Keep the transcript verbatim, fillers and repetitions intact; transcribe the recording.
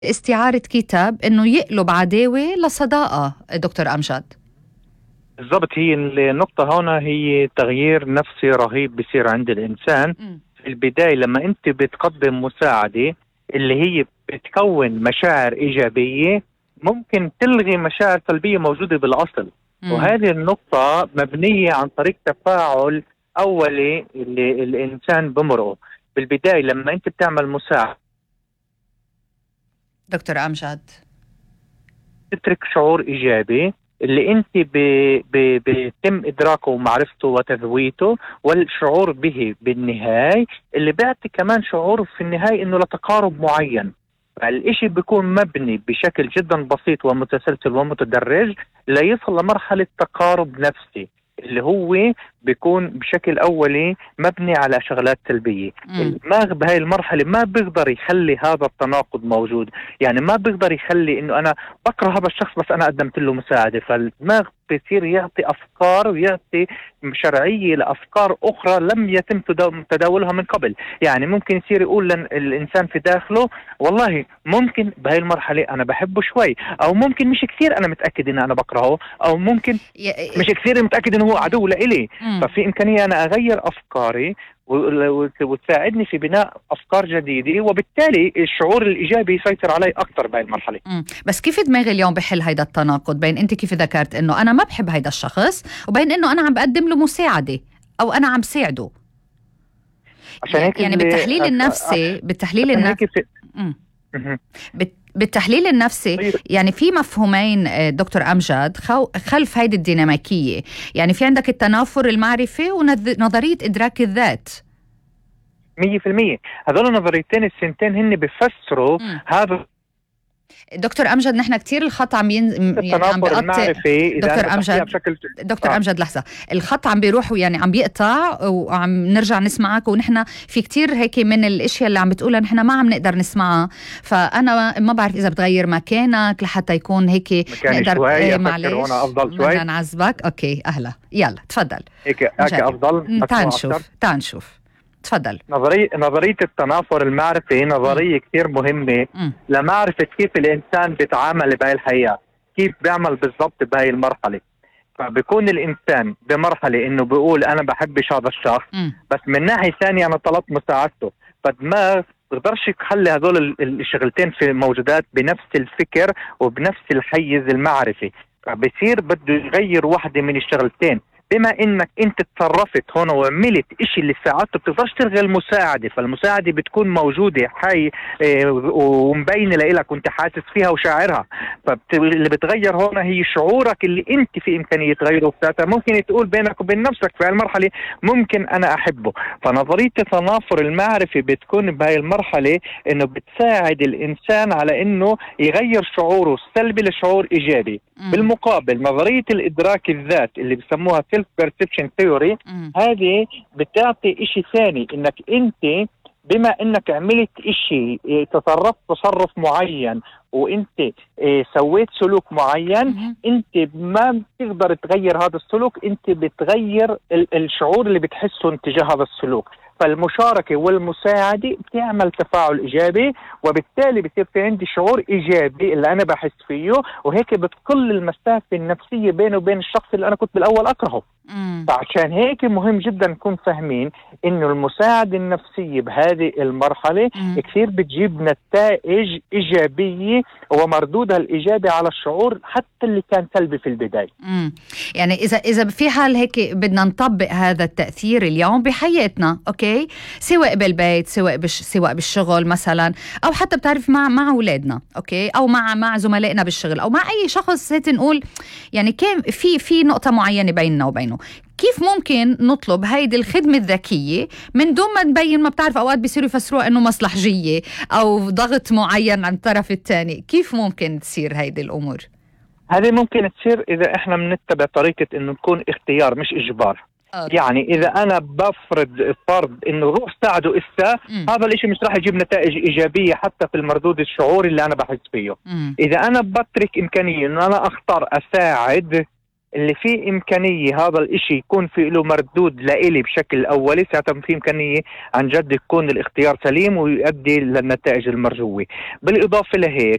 استعارة كتاب إنه يقلب عداوة لصداقة دكتور أمجد. بالضبط، هي النقطة هنا هي تغيير نفسي رهيب بيصير عند الإنسان. م. في البداية لما أنت بتقدم مساعدة اللي هي بتكون مشاعر إيجابية، ممكن تلغي مشاعر سلبية موجودة بالأصل. م. وهذه النقطة مبنية عن طريق تفاعل أولي اللي الإنسان بمرقه. بالبداية لما أنت بتعمل مساعدة دكتور أمجد، تترك شعور إيجابي اللي انت بيتم ادراكه ومعرفته وتذويته والشعور به بالنهاية، اللي بيعطي كمان شعور في النهاية انه لتقارب معين. الاشي بيكون مبني بشكل جدا بسيط ومتسلسل ومتدرج ليصل لمرحلة تقارب نفسي اللي هو بيكون بشكل أولي مبني على شغلات سلبية. الدماغ بهاي المرحلة ما بيقدر يخلي هذا التناقض موجود، يعني ما بيقدر يخلي إنه أنا بكره هذا الشخص بس أنا قدمت له مساعدة. فالدماغ بيصير يعطي أفكار ويعطي شرعية لأفكار أخرى لم يتم تداولها من قبل. يعني ممكن يصير يقول للإنسان في داخله والله ممكن بهاي المرحلة أنا بحبه شوي، أو ممكن مش كثير أنا متأكد إن أنا بكرهه، أو ممكن مش كثير متأكد إنه هو عدو لإلي. ففي إمكانية أنا أغير أفكاري وتساعدني في بناء أفكار جديدة، وبالتالي الشعور الإيجابي يسيطر علي أكثر بهاي المرحلة. مم. بس كيف دماغي اليوم بحل هيدا التناقض بين أنت كيف ذكرت إنه أنا ما بحب هيدا الشخص وبين إنه أنا عم بقدم له مساعدة أو أنا عم ساعده؟ عشان هيك يعني بالتحليل النفسي بالتحليل النفسي بالتحليل النفسي يعني في مفهومين دكتور أمجد خلف هيدي الديناميكية. يعني في عندك التنافر المعرفي ونظرية إدراك الذات. مية في المية هذول النظريتين السنتين هن بيفسروا هذا. دكتور أمجد نحن كتير الخط عم ين... يعني عم بيقطع. دكتور أمجد بشكل... دكتور آه. أمجد لحظة، الخط عم بيروح يعني عم بيقطع وعم نرجع نسمعك، ونحن في كتير هيك من الاشياء اللي عم بتقولها نحن ما عم نقدر نسمعها. فأنا ما بعرف إذا بتغير مكانك لحتى يكون هيك نقدر ايه معلش بدنا نعذبك. أوكي أهلا، يلا تفضل هيك هيك أفضل. تعال نشوف تعال نشوف تفضل. نظرية نظرية التنافر المعرفي نظرية كثير مهمة م. لمعرفة كيف الإنسان بيتعامل بهاي الحياة، كيف بيعمل بالضبط بهاي المرحلة. فبيكون الإنسان بمرحلة إنه بيقول أنا بحبش هذا الشخص م. بس من ناحية ثانية أنا طلبت مساعدته، فالدماغ بقدرش يخلي هذول الشغلتين في موجودات بنفس الفكر وبنفس الحيز المعرفي، فبصير بده يغير واحدة من الشغلتين. بما انك انت تصرفت هنا وعملت اشي اللي ساعدته بتقدرش تلغي المساعدة، فالمساعدة بتكون موجودة حي اه ومبينة لإلك وانت حاسس فيها وشاعرها. فاللي بتغير هنا هي شعورك اللي انت في امكانية تغيره بذاتها. ممكن تقول بينك وبين نفسك في المرحلة ممكن انا احبه. فنظرية التنافر المعرفي بتكون بهاي المرحلة انه بتساعد الانسان على انه يغير شعوره السلبي لشعور ايجابي. م. بالمقابل نظرية الادراك الذات اللي بسموها perception theory هذه بتعطي اشي ثاني، انك انت بما انك عملت اشي تصرفت تصرف معين وانت اه سويت سلوك معين م- انت ما بتقدر تغير هذا السلوك، انت بتغير الشعور اللي بتحسه تجاه هذا السلوك. فالمشاركة والمساعدة بتعمل تفاعل إيجابي، وبالتالي بصير في عندي شعور إيجابي اللي أنا بحس فيه، وهيك بتقل المسافة النفسية بينه وبين الشخص اللي أنا كنت بالأول أكرهه. مم. فعشان هيك مهم جدا نكون فاهمين إنه المساعدة النفسية بهذه المرحلة مم. كثير بتجيب نتائج إيجابية ومردودها الإيجابي على الشعور حتى اللي كان سلبي في البداية. مم. يعني إذا إذا في حال هيك بدنا نطبق هذا التأثير اليوم بحياتنا، أوكي، سواء بالبيت سواء بش سواء بالشغل مثلا، أو حتى بتعرف مع مع أولادنا، أوكي، أو مع مع زملائنا بالشغل، أو مع أي شخص هيك نقول يعني كيف في في نقطة معينة بيننا وبينه، كيف ممكن نطلب هيدي الخدمة الذكية من دون ما نبين؟ ما بتعرف أوقات بيصيروا يفسروها إنه مصلحجية أو ضغط معين عن الطرف الثاني. كيف ممكن تصير هيدي الأمور؟ هذه ممكن تصير إذا إحنا بنتبع طريقة إنه نكون اختيار مش إجبار. أوكي. يعني إذا أنا بفرض فرض إنه روح ساعده إسا، هذا الإشي مش راح يجيب نتائج إيجابية حتى في المردود الشعوري اللي أنا بحس فيه. مم. إذا أنا بترك إمكانية إنه أنا أختار أساعد اللي في إمكانية هذا الإشي يكون في له مردود لإلي بشكل أولي، ساعتها في إمكانية عن جد يكون الاختيار سليم ويؤدي للنتائج المرجوة. بالإضافة لهيك